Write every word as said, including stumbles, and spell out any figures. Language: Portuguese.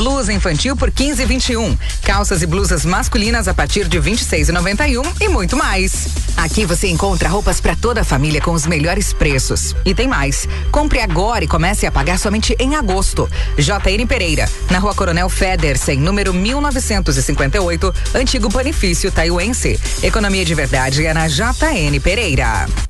Blusa infantil por quinze e vinte e um. Calças e blusas masculinas a partir de vinte e seis e noventa e um e muito mais. Aqui você encontra roupas para toda a família com os melhores preços. E tem mais. Compre agora e comece a pagar somente em agosto. J N Pereira, na Rua Coronel Federsen, número mil novecentos e cinquenta e oito, antigo Panifício Taiuense. Economia de verdade é na J N Pereira.